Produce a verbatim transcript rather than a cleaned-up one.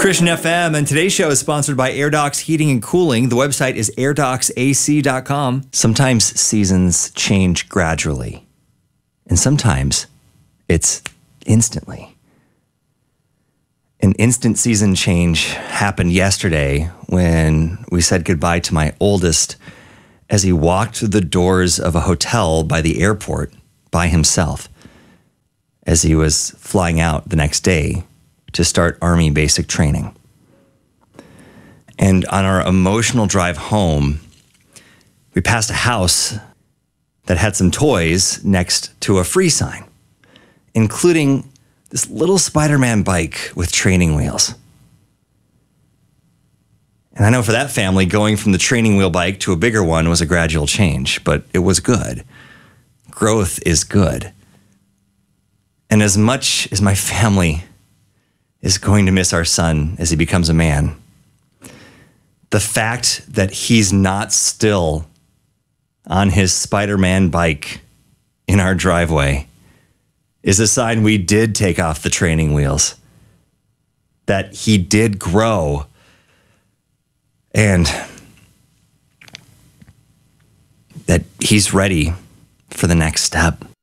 Christian F M, and today's show is sponsored by AirDocs Heating and Cooling. The website is air docs a c dot com. Sometimes seasons change gradually, and sometimes it's instantly. An instant season change happened yesterday when we said goodbye to my oldest as he walked through the doors of a hotel by the airport by himself as he was flying out the next day to start Army basic training. And on our emotional drive home, we passed a house that had some toys next to a free sign, including this little Spider-Man bike with training wheels. And I know for that family, going from the training wheel bike to a bigger one was a gradual change, but it was good. Growth is good. And as much as my family is going to miss our son as he becomes a man, the fact that he's not still on his Spider-Man bike in our driveway is a sign we did take off the training wheels, that he did grow, and that he's ready for the next step.